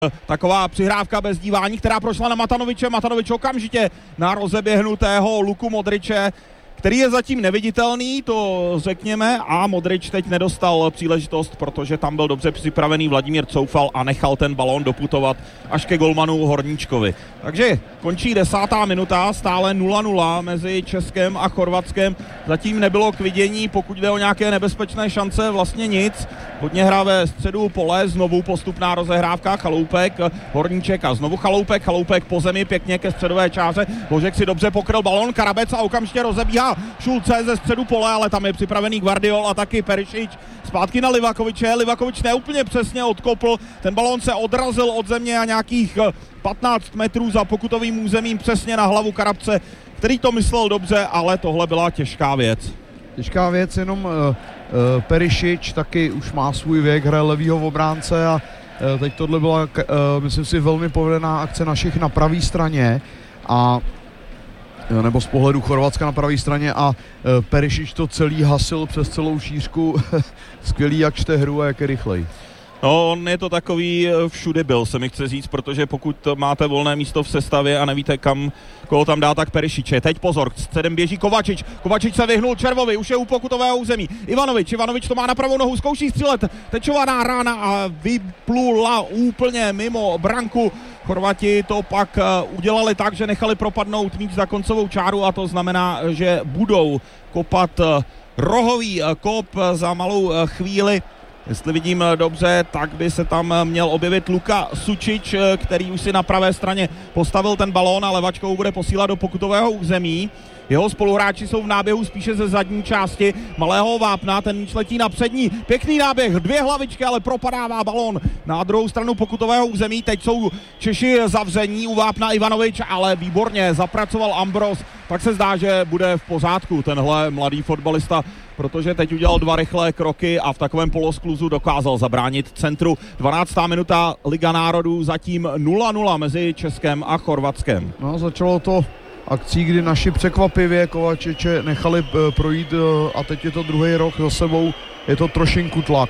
Taková přihrávka bez dívání, která prošla na Matanoviče. Matanovič okamžitě na rozeběhnutého Luku Modriče, který je zatím neviditelný, to řekněme, a Modrič teď nedostal příležitost, protože tam byl dobře připravený Vladimír Coufal a nechal ten balón doputovat až ke golmanu Horníčkovi. Takže končí 10. minuta, stále 0-0 mezi Českem a Chorvatskem. Zatím nebylo k vidění, pokud jde o nějaké nebezpečné šance, vlastně nic. Hodně hra ve středu pole, znovu postupná rozehrávka, Chaloupek, Horníček a znovu Chaloupek po zemi pěkně ke středové čáře. Božek si dobře pokryl balón, Karabec a okamžitě rozebíhá Šulce ze středu pole, ale tam je připravený Gvardiol a taky Perišič. Zpátky na Livakoviče, Livakovič neúplně přesně odkopl, ten balón se odrazil od země a nějakých 15 metrů za pokutovým územím přesně na hlavu Karabce, který to myslel dobře, ale tohle byla těžká věc. Těžká věc, jenom Perišič taky už má svůj věk, hraje levýho obránce a teď tohle byla, myslím si, velmi povedená akce našich na pravé straně a nebo z pohledu Chorvatska na pravé straně a Perišič to celý hasil přes celou šířku. Skvělý, jak čte hru a jak je rychlej. No, on je to takový všude byl, se mi chce říct, protože pokud máte volné místo v sestavě a nevíte, koho tam dá, tak Perišiče. Teď pozor, středem běží Kovačič. Kovačič se vyhnul Červovi, už je u pokutového území. Ivanovič to má na pravou nohu, zkouší střílet. Tečovaná rána a vyplula úplně mimo branku. Chorvati to pak udělali tak, že nechali propadnout míč za koncovou čáru a to znamená, že budou kopat rohový kop za malou chvíli. Jestli vidím dobře, tak by se tam měl objevit Luka Sučič, který už si na pravé straně postavil ten balón a levačkou bude posílat do pokutového území. Jeho spoluhráči jsou v náběhu spíše ze zadní části Malého Vápna, ten míč letí na přední, pěkný náběh, 2 hlavičky, ale propadává balón na druhou stranu pokutového území. Teď jsou Češi zavření, u Vápna Ivanovič, ale výborně zapracoval Ambros, tak se zdá, že bude v pořádku tenhle mladý fotbalista, protože teď udělal 2 rychlé kroky a v takovém poloskluzu dokázal zabránit centru. 12. minuta, Liga národů, zatím 0-0 mezi Českem a Chorvatskem. No, začalo to akcí, kdy naši překvapivě Kovačiče nechali projít a teď je to druhý rok za sebou, je to trošinku tlak.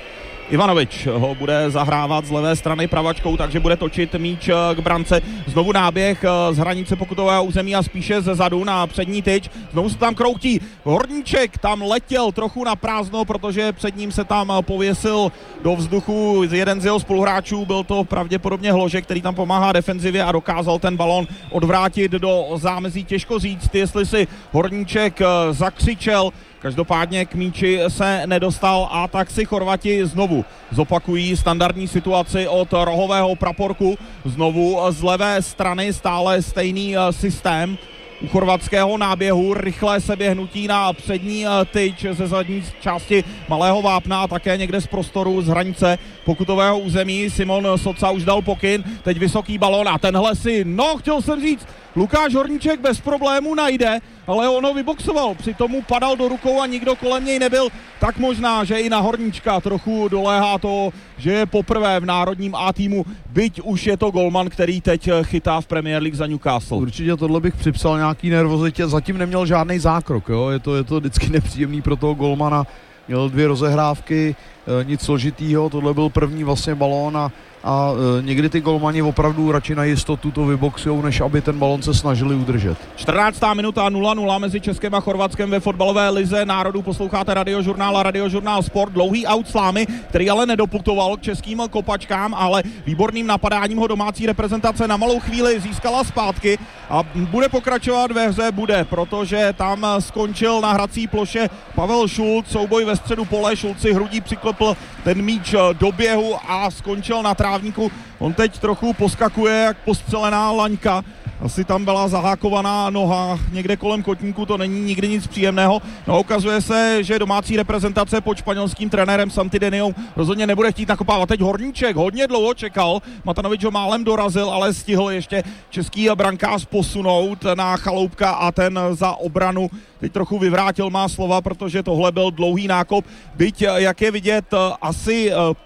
Ivanovič ho bude zahrávat z levé strany pravačkou, takže bude točit míč k brance. Znovu náběh z hranice pokutového území a spíše ze zadu na přední tyč. Znovu se tam kroutí Horníček, tam letěl trochu na prázdno, protože před ním se tam pověsil do vzduchu jeden z jeho spoluhráčů. Byl to pravděpodobně Hložek, který tam pomáhá defenzivě a dokázal ten balón odvrátit do zámezí. Těžko říct, jestli si Horníček zakřičel. Každopádně k míči se nedostal a tak si Chorvati znovu zopakují standardní situaci od rohového praporku. Znovu z levé strany stále stejný systém. U chorvatského náběhu rychlé seběhnutí na přední tyč ze zadní části Malého Vápna a také někde z prostoru z hranice pokutového území. Simon Soca už dal pokyn, teď vysoký balón a tenhle si, chtěl jsem říct, Lukáš Horníček bez problému najde, ale ono vyboxoval, přitom mu padal do rukou a nikdo kolem něj nebyl, tak možná, že i na Horníčka trochu doléhá to, že je poprvé v národním A týmu, byť už je to golman, který teď chytá v Premier League za Newcastle. Určitě tohle bych připsal nějaký nervozitě, zatím neměl žádný zákrok, jo? Je to vždycky nepříjemný pro toho golmana, měl 2 rozehrávky, nic složitýho, tohle byl první vlastně balón a někdy ty golmani opravdu radši na jistotu to vyboxujou, než aby ten balón se snažili udržet. 14. minuta 0-0 mezi Českem a Chorvatskem ve fotbalové lize národů. Posloucháte Radiožurnál a Radiožurnál Sport. Dlouhý aut Slámy, který ale nedoputoval k českým kopačkám, ale výborným napadáním ho domácí reprezentace na malou chvíli získala zpátky a bude pokračovat ve hře, protože tam skončil na hrací ploše Pavel Šulc, souboj ve středu pole, Šulc si hrudí přiklopil ten míč do běhu a skončil na trávníku. On teď trochu poskakuje jak postřelená laňka. Asi tam byla zahákovaná noha někde kolem kotníku, to není nikdy nic příjemného. No, ukazuje se, že domácí reprezentace pod španělským trenérem Santideniou rozhodně nebude chtít nakopávat. Teď Horníček hodně dlouho čekal, Matanovič ho málem dorazil, ale stihl ještě český brankář posunout na Chaloupka a ten za obranu teď trochu vyvrátil má slova, protože tohle byl dlouhý nákop. Byť, jak je vidět, asi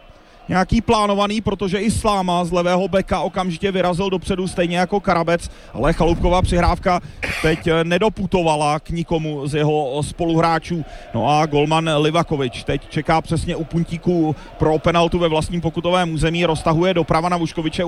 nějaký plánovaný, protože i Sláma z levého beka okamžitě vyrazil dopředu, stejně jako Karabec, ale Chaloupková přihrávka teď nedoputovala k nikomu z jeho spoluhráčů. No a golman Livakovič teď čeká přesně u puntíku pro penaltu ve vlastním pokutovém území, roztahuje doprava na Vuškoviče.